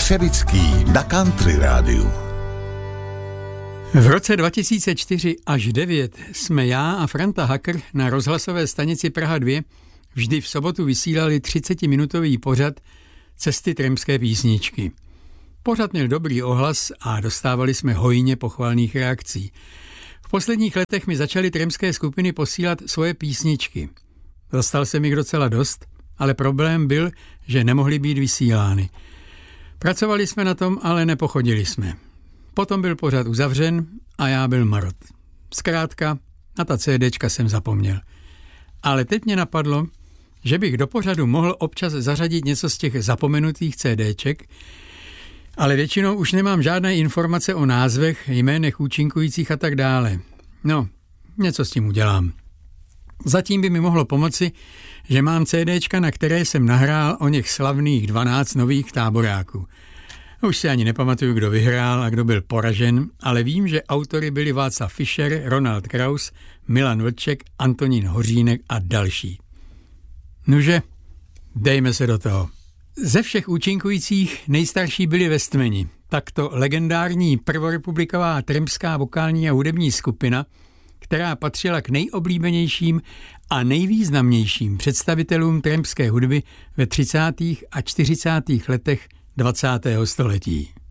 Střevický na Country rádiu. V roce 2004 až 2009 jsme já a Franta Hacker na rozhlasové stanici Praha 2 vždy v sobotu vysílali 30-minutový pořad Cesty tramské písničky. Pořad měl dobrý ohlas a dostávali jsme hojně pochvalných reakcí. V posledních letech mi začaly tramské skupiny posílat svoje písničky. Dostal jsem jich docela dost, ale problém byl, že nemohly být vysílány. Pracovali jsme na tom, ale nepochodili jsme. Potom byl pořad uzavřen a já byl marot. Zkrátka, na ta CDčka jsem zapomněl. Ale teď mě napadlo, že bych do pořadu mohl občas zařadit něco z těch zapomenutých CDček, ale většinou už nemám žádné informace o názvech, jménech účinkujících a tak dále. No, něco s tím udělám. Zatím by mi mohlo pomoci, že mám CDčka, na které jsem nahrál o něch slavných 12 nových táboráků. Už si ani nepamatuju, kdo vyhrál a kdo byl poražen, ale vím, že autory byli Václav Fischer, Ronald Kraus, Milan Vlček, Antonín Hořínek a další. Nuže, dejme se do toho. Ze všech účinkujících nejstarší byli Westmani. Takto legendární prvorepubliková trampská vokální a hudební skupina, která patřila k nejoblíbenějším a nejvýznamnějším představitelům trampské hudby ve 30. a 40. letech 20. století.